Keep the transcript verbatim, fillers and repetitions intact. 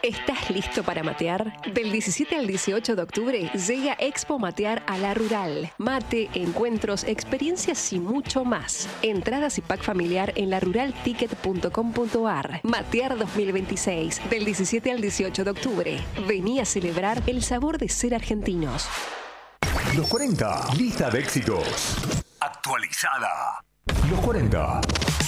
¿Estás listo para matear? Del diecisiete al dieciocho de octubre llega Expo Matear a La Rural. Mate, encuentros, experiencias y mucho más. Entradas y pack familiar en la rural ticket punto com punto ar. Matear dos mil veintiséis, del diecisiete al dieciocho de octubre. Vení a celebrar el sabor de ser argentinos. Los cuarenta, lista de éxitos. Actualizada. Los cuarenta.